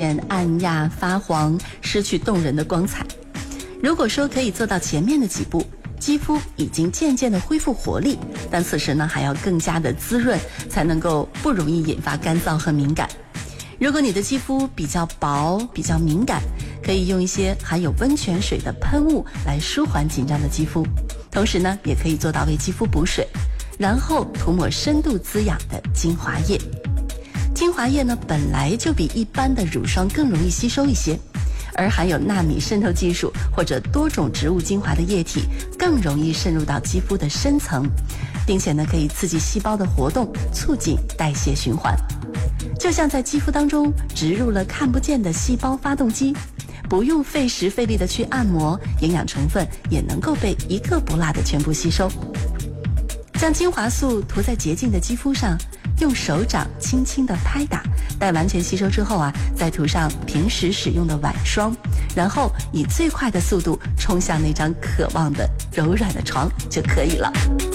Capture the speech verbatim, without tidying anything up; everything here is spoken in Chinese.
浅、暗哑、发黄，失去动人的光彩。如果说可以做到前面的几步，肌肤已经渐渐的恢复活力，但此时呢还要更加的滋润，才能够不容易引发干燥和敏感。如果你的肌肤比较薄、比较敏感，可以用一些含有温泉水的喷雾来舒缓紧张的肌肤，同时呢也可以做到为肌肤补水，然后涂抹深度滋养的精华液。精华液呢本来就比一般的乳霜更容易吸收一些，而含有纳米渗透技术或者多种植物精华的液体更容易渗入到肌肤的深层，并且呢可以刺激细胞的活动，促进代谢循环。就像在肌肤当中植入了看不见的细胞发动机，不用费时费力的去按摩，营养成分也能够被一个不落的全部吸收。将精华素涂在洁净的肌肤上，用手掌轻轻地拍打，待完全吸收之后啊，再涂上平时使用的晚霜，然后以最快的速度冲向那张渴望的柔软的床就可以了。